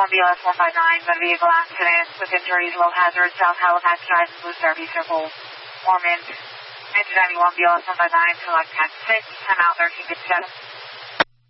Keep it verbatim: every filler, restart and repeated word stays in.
one B L S one five nine, got a vehicle accident with injuries, low hazard, South Halifax Drive, Blue Star V Circle, Ormond. Engine ninety-one B L S one five nine, select ten six, time out thirteen fifty-seven.